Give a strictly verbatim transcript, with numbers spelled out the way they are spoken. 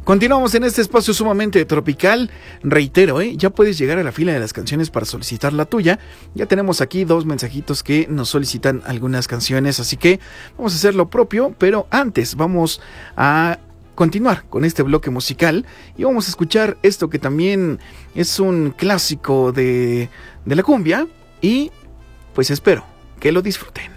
Continuamos en este espacio sumamente tropical. Reitero, ¿eh? ya puedes llegar a la fila de las canciones para solicitar la tuya. Ya tenemos aquí dos mensajitos que nos solicitan algunas canciones, así que vamos a hacer lo propio, pero antes vamos a continuar con este bloque musical y vamos a escuchar esto que también es un clásico de, de la cumbia y pues espero que lo disfruten.